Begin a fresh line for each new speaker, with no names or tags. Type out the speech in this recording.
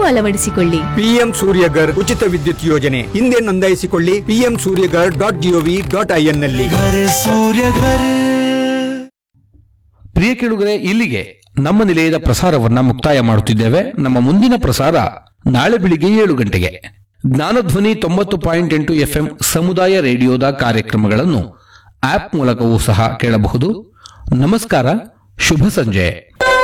ಅಳವಡಿಸಿಕೊಳ್ಳಿ.
PM Surya Ghar ಉಚಿತ ವಿದ್ಯುತ್ ಯೋಜನೆ ಹಿಂದೆ ನೋಂದಾಯಿಸಿಕೊಳ್ಳಿ pmsuryagar.gov.in ನಲ್ಲಿ.
ಪ್ರಿಯ ಕೇಳುಗರೆ, ಇಲ್ಲಿಗೆ ನಮ್ಮ ನಿಲಯದ ಪ್ರಸಾರವನ್ನ ಮುಕ್ತಾಯ ಮಾಡುತ್ತಿದ್ದೇವೆ. ನಮ್ಮ ಮುಂದಿನ ಪ್ರಸಾರ ನಾಳೆ ಬೆಳಿಗ್ಗೆ 7 ಗಂಟೆಗೆ. ಜ್ಞಾನಧ್ವನಿ 90.8 FM ಸಮುದಾಯ ರೇಡಿಯೋದ ಕಾರ್ಯಕ್ರಮಗಳನ್ನು ಆಪ್ ಮೂಲಕವೂ ಸಹ ಕೇಳಬಹುದು. ನಮಸ್ಕಾರ, ಶುಭ ಸಂಜೆ.